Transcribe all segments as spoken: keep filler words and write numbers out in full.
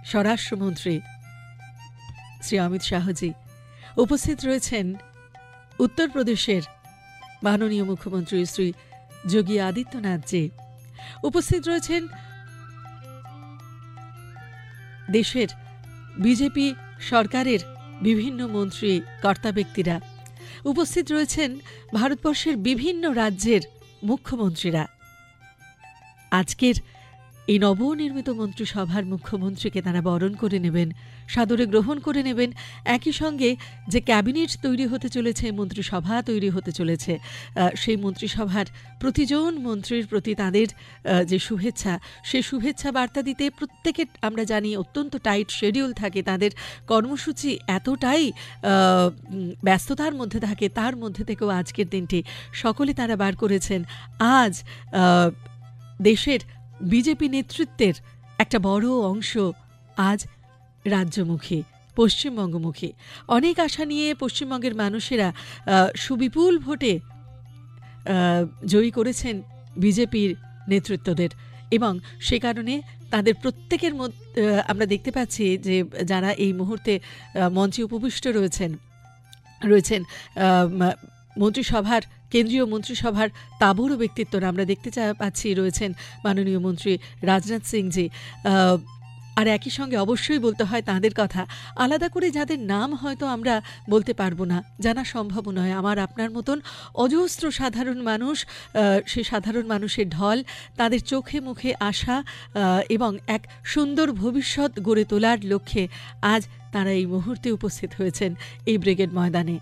স্বরাষ্ট্রমন্ত্রী শ্রী অমিত শাহজি, উপস্থিত রয়েছেন উত্তরপ্রদেশের মাননীয় মুখ্যমন্ত্রী শ্রী যোগী আদিত্যনাথজি, উপস্থিত রয়েছেন দেশের বিজেপি সরকারের বিভিন্ন মন্ত্রী কর্তা ব্যক্তিরা, উপস্থিত রয়েছেন ভারতবর্ষের বিভিন্ন রাজ্যের মুখ্যমন্ত্রীরা। আজকের এই নবনির্মিত মন্ত্রিসভার মুখ্যমন্ত্রীকে তারা বরণ করে নেবেন, সাদরে গ্রহণ করে নেবেন। একই সঙ্গে যে ক্যাবিনেট তৈরি হতে চলেছে, মন্ত্রিসভা তৈরি হতে চলেছে, সেই মন্ত্রিসভার প্রতিজন মন্ত্রীর প্রতি তাদের যে শুভেচ্ছা, সেই শুভেচ্ছা বার্তা দিতে প্রত্যেকের আমরা জানি অত্যন্ত টাইট শেডিউল থাকে, তাদের কর্মসূচি এতটাই ব্যস্ততার মধ্যে থাকে, তার মধ্যে থেকেও আজকের দিনটি সকলে তারা বার করেছেন। আজ দেশের বিজেপি নেতৃত্বের একটা বড় অংশ আজ রাজ্যমুখী, পশ্চিমবঙ্গমুখী। অনেক আশা নিয়ে পশ্চিমবঙ্গের মানুষেরা সুবিপুল ভোটে জয়ী করেছেন বিজেপির নেতৃত্বদের, এবং সে কারণে তাদের প্রত্যেকের মধ্যে আমরা দেখতে পাচ্ছি যে যারা এই মুহূর্তে মঞ্চে উপবিষ্ট রয়েছেন রয়েছেন মন্ত্রিসভার কেন্দ্রীয় মন্ত্রিসভার তাবড় ব্যক্তিত্বরা আমরা দেখতে পাচ্ছি রয়েছেন মাননীয় মন্ত্রী রাজনাথ সিংজি। আর একই সঙ্গে অবশ্যই বলতে হয় তাঁদের কথা, আলাদা করে যাদের নাম হয়তো আমরা বলতে পারবো না, জানা সম্ভব নয়। আমার আপনার মতন অজস্র সাধারণ মানুষ, সে সাধারণ মানুষের ঢল, তাদের চোখে মুখে আশা এবং এক সুন্দর ভবিষ্যৎ গড়ে তোলার লক্ষ্যে আজ তারা এই মুহূর্তে উপস্থিত হয়েছেন এই ব্রিগেড ময়দানে।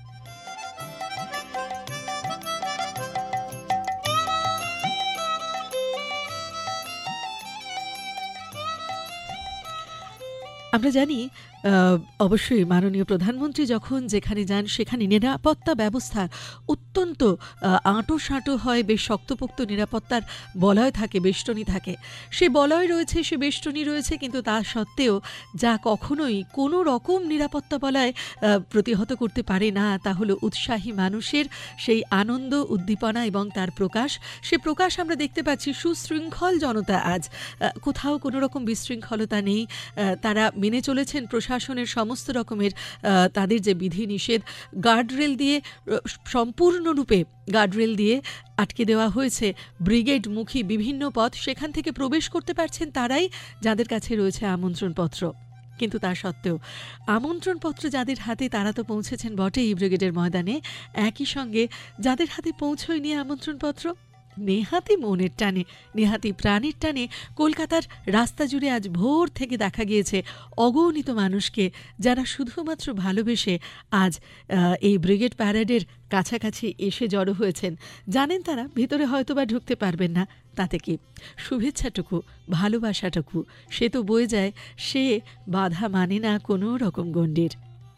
আমরা জানি অবশ্যই মাননীয় প্রধানমন্ত্রী যখন যেখানে যান সেখানে নিরাপত্তা ব্যবস্থার অত্যন্ত আঁটো সাঁটো হয়, বেশ শক্তপোক্ত নিরাপত্তার বলয় থাকে, বেষ্টনী থাকে। সে বলয় রয়েছে, সে বেষ্টনী রয়েছে, কিন্তু তা সত্ত্বেও যা কখনোই কোনো রকম নিরাপত্তা বলয় প্রতিহত করতে পারে না, তা হলো উৎসাহী মানুষের সেই আনন্দ, উদ্দীপনা এবং তার প্রকাশ। সে প্রকাশ আমরা দেখতে পাচ্ছি। সুশৃঙ্খল জনতা আজ, কোথাও কোনো রকম বিশৃঙ্খলতা নেই, তারা মেনে চলেছেন প্রশাসনের সমস্ত রকমের তাদের যে বিধিনিষেধ। গার্ডরেল দিয়ে সম্পূর্ণরূপে গার্ডরেল দিয়ে আটকে দেওয়া হয়েছে ব্রিগেডমুখী বিভিন্ন পথ, সেখান থেকে প্রবেশ করতে পারছেন তারাই যাদের কাছে রয়েছে আমন্ত্রণপত্র। কিন্তু তা সত্ত্বেও আমন্ত্রণপত্র যাদের হাতে তারা তো পৌঁছেছেন বটে এই ব্রিগেডের ময়দানে, একই সঙ্গে যাদের হাতে পৌঁছয়নি আমন্ত্রণপত্র, নেহাতি মনের টানে, নেহাতি প্রাণের টানে কলকাতার রাস্তা জুড়ে আজ ভোর থেকে দেখা গিয়েছে অগণিত মানুষকে, যারা শুধুমাত্র ভালোবেসে আজ এই ব্রিগেড প্যারেডের কাছাকাছি এসে জড়ো হয়েছেন। জানেন তারা ভিতরে হয়তো বা ঢুকতে পারবেন না, তাতে কি, শুভেচ্ছাটুকু, ভালোবাসাটুকু সে তো বয়ে যায়, সে বাধা মানে না কোনো রকম গণ্ডির।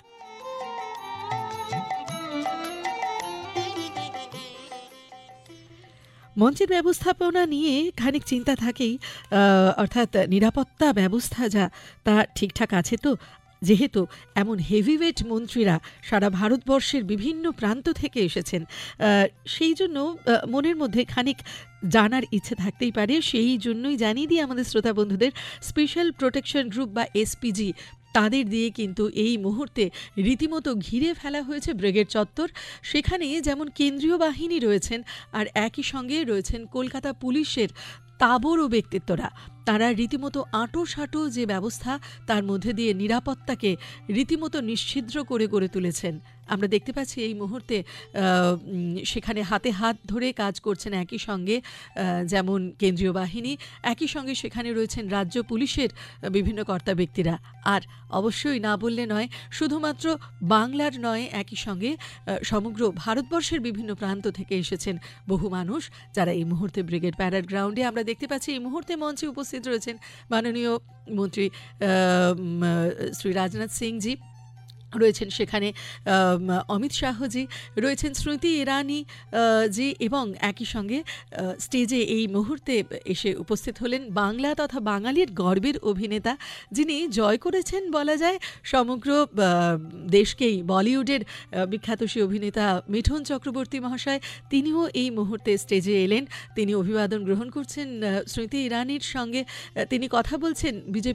মঞ্চের ব্যবস্থাপনা নিয়ে খানিক চিন্তা থাকেই, অর্থাৎ নিরাপত্তা ব্যবস্থা যা তা ঠিকঠাক আছে তো, যেহেতু এমন হেভিওয়েট মন্ত্রীরা সারা ভারতবর্ষের বিভিন্ন প্রান্ত থেকে এসেছেন, সেই জন্য মনের মধ্যে খানিক জানার ইচ্ছে থাকতেই পারে। সেই জন্যই জানিয়ে দিই আমাদের শ্রোতা বন্ধুদের, স্পেশাল প্রোটেকশন গ্রুপ বা এসপিজি, তাদের দিয়ে কিন্তু এই মুহূর্তে রীতিমতো ঘিরে ফেলা হয়েছে ব্রিগেড চত্বর। সেখানে যেমন কেন্দ্রীয় বাহিনী রয়েছেন, আর একই সঙ্গে রয়েছেন কলকাতা পুলিশের তাবড় ব্যক্তিত্বরা। তারা রীতিমতো আঁটো সাঁটো যে ব্যবস্থা, তার মধ্যে দিয়ে নিরাপত্তাকে রীতিমতো নিশ্ছিদ্র করে গড়ে তুলেছেন। আমরা দেখতে পাচ্ছি এই মুহূর্তে সেখানে হাতে হাত ধরে কাজ করছেন একই সঙ্গে যেমন কেন্দ্রীয় বাহিনী, একই সঙ্গে সেখানে রয়েছেন রাজ্য পুলিশের বিভিন্ন কর্তা ব্যক্তিরা। আর অবশ্যই না বললে নয়, শুধুমাত্র বাংলার নয়, একই সঙ্গে সমগ্র ভারতবর্ষের বিভিন্ন প্রান্ত থেকে এসেছেন বহু মানুষ, যারা এই মুহূর্তে ব্রিগেড প্যারেড গ্রাউন্ডে আমরা দেখতে পাচ্ছি এই মুহূর্তে মঞ্চে উপস্থিত রয়েছেন মাননীয় মন্ত্রী শ্রী রাজনাথ সিংজি, রয়েছেন সেখানে অমিত শাহজি, রয়েছেন স্মৃতি ইরানি জি, এবং একই সঙ্গে স্টেজে এই মুহূর্তে এসে উপস্থিত হলেন বাংলা তথা বাঙালির গর্বের অভিনেতা, যিনি জয় করেছেন বলা যায় সমগ্র দেশকেই, বলিউডের বিখ্যাত সেই অভিনেতা মিঠুন চক্রবর্তী মহাশয়, তিনিও এই মুহূর্তে স্টেজে এলেন। তিনি অভিবাদন গ্রহণ করছেন স্মৃতি ইরানির সঙ্গে, তিনি কথা বলছেন বিজেপি